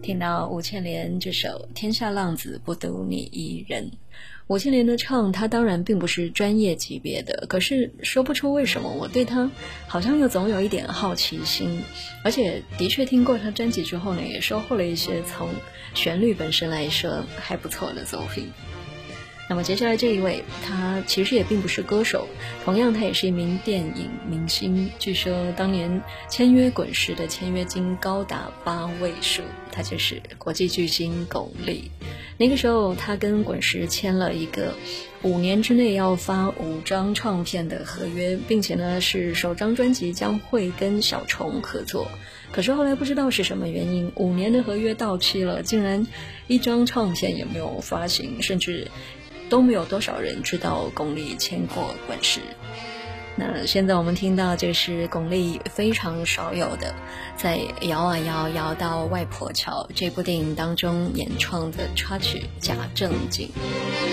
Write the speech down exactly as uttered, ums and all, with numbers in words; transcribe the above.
听到吴倩莲这首《天下浪子不独你一人》，吴倩莲的唱，她当然并不是专业级别的，可是说不出为什么我对她好像又总有一点好奇心，而且的确听过她专辑之后呢，也收获了一些从旋律本身来说还不错的作品。那么接下来这一位，他其实也并不是歌手，同样他也是一名电影明星，据说当年签约滚石的签约金高达八位数，他就是国际巨星巩俐。那个时候他跟滚石签了一个五年之内要发五张唱片的合约，并且呢是首张专辑将会跟小虫合作。可是后来不知道是什么原因，五年的合约到期了，竟然一张唱片也没有发行，甚至都没有多少人知道巩俐签过滚石。那现在我们听到这是巩俐非常少有的在摇啊摇摇到外婆桥这部电影当中演唱的插曲《假正经》。